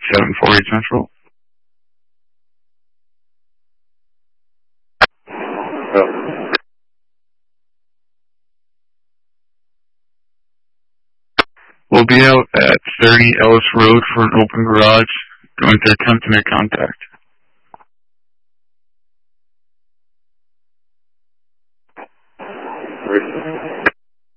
748 Central. We'll be out at 30 Ellis Road for an open garage. Going to attempt to make contact.